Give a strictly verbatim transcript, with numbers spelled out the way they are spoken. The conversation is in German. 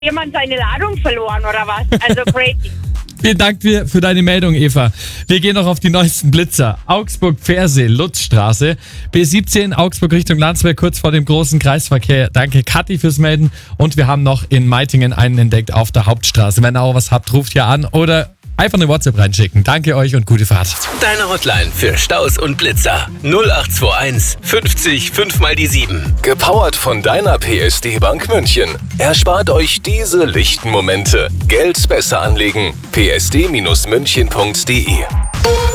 jemand seine Ladung verloren oder was? Also crazy. Vielen Dank für, für deine Meldung, Eva. Wir gehen noch auf die neuesten Blitzer. Augsburg-Pfersee, Lutzstraße, B siebzehn, Augsburg Richtung Landsberg, kurz vor dem großen Kreisverkehr. Danke, Kathi, fürs Melden. Und wir haben noch in Meitingen einen entdeckt auf der Hauptstraße. Wenn ihr auch was habt, ruft ja an oder einfach eine WhatsApp reinschicken. Danke euch und gute Fahrt. Deine Hotline für Staus und Blitzer null acht zwei eins fünfzig fünf mal die sieben. Gepowert von deiner P S D Bank München. Erspart euch diese lichten Momente. Geld besser anlegen. p s d Bindestrich münchen punkt d e